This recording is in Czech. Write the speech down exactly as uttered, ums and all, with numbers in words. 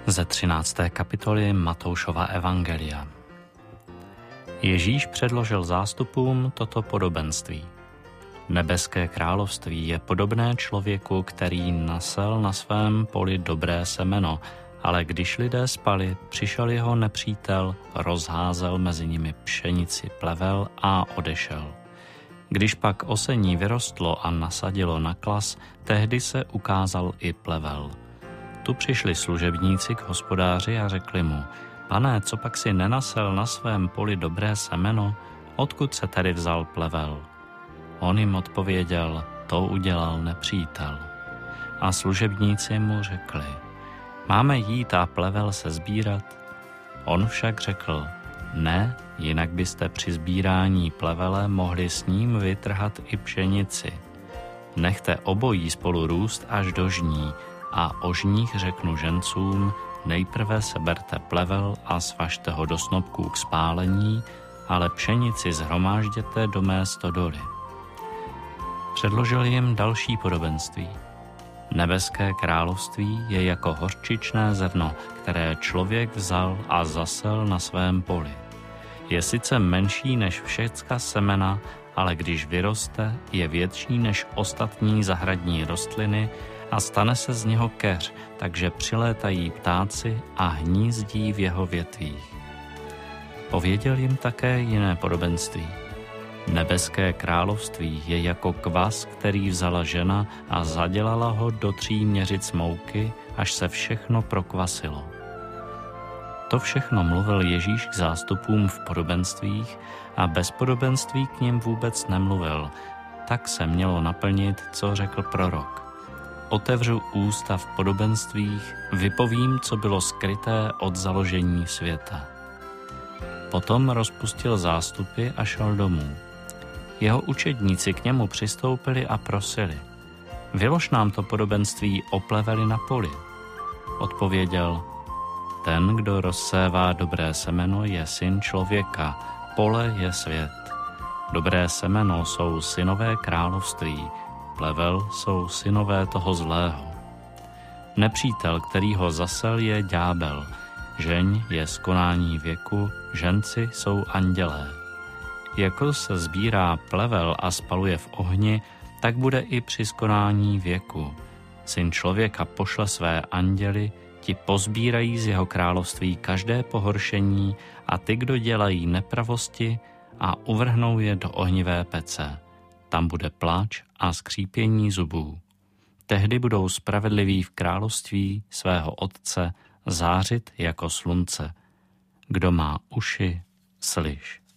Ze třinácté kapitoly Matoušova evangelia. Ježíš předložil zástupům toto podobenství. Nebeské království je podobné člověku, který nasel na svém poli dobré semeno, ale když lidé spali, přišel jeho nepřítel, rozházel mezi nimi pšenici, plevel a odešel. Když pak osení vyrostlo a nasadilo na klas, tehdy se ukázal i plevel. Tu přišli služebníci k hospodáři a řekli mu: Pane, co pak si nenasel na svém poli dobré semeno? Odkud se tedy vzal plevel? On jim odpověděl: To udělal nepřítel. A služebníci mu řekli: Máme jít a plevel se sbírat? On však řekl: Ne, jinak byste při sbírání plevele mohli s ním vytrhat i pšenici. Nechte obojí spolu růst až do žní, a o žních řeknu žencům: nejprve seberte plevel a svažte ho do snopků k spálení, ale pšenici shromážděte do mé stodoly. Předložil jim další podobenství. Nebeské království je jako hořčičné zrno, které člověk vzal a zasel na svém poli. Je sice menší než všecka semena, ale když vyroste, je větší než ostatní zahradní rostliny a stane se z něho keř, takže přilétají ptáci a hnízdí v jeho větvích. Pověděl jim také jiné podobenství. Nebeské království je jako kvas, který vzala žena a zadělala ho do tří měřic mouky, až se všechno prokvasilo. To všechno mluvil Ježíš k zástupům v podobenstvích a bez podobenství k nim vůbec nemluvil. Tak se mělo naplnit, co řekl prorok. Otevřu ústa v podobenstvích, vypovím, co bylo skryté od založení světa. Potom rozpustil zástupy a šel domů. Jeho učedníci k němu přistoupili a prosili: Vylož nám to podobenství o pleveli na poli. Odpověděl: Ten, kdo rozsévá dobré semeno, je syn člověka, pole je svět. Dobré semeno jsou synové království, plevel jsou synové toho zlého. Nepřítel, který ho zasel, je ďábel, žeň je skonání věku, ženci jsou andělé. Jako se sbírá plevel a spaluje v ohni, tak bude i při skonání věku. Syn člověka pošle své anděly, ti pozbírají z jeho království každé pohoršení a ty, kdo dělají nepravosti, a uvrhnou je do ohnivé pece. Tam bude pláč a skřípění zubů. Tehdy budou spravedliví v království svého Otce zářit jako slunce. Kdo má uši, slyš.